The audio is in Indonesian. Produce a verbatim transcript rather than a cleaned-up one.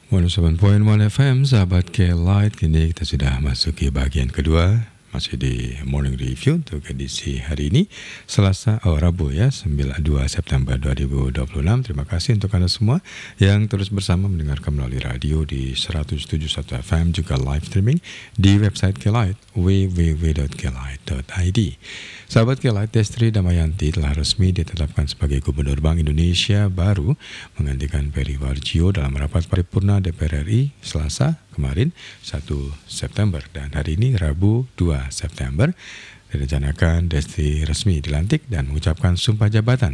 seratus tujuh koma satu F M, sahabat K-Light, kini kita sudah masuki bagian kedua, masih di Morning Review untuk edisi hari ini, Selasa, oh Rabu ya, sembilan puluh dua September dua ribu dua puluh enam. Terima kasih untuk Anda semua yang terus bersama mendengarkan melalui radio di seratus tujuh puluh satu F M, juga live streaming di website K-Light, w w w dot k light dot i d. Sahabat K-Light, Destri Damayanti telah resmi ditetapkan sebagai Gubernur Bank Indonesia baru menggantikan Peri Warjio dalam rapat paripurna D P R R I Selasa kemarin satu September, dan hari ini Rabu dua September direncanakan Destri resmi dilantik dan mengucapkan sumpah jabatan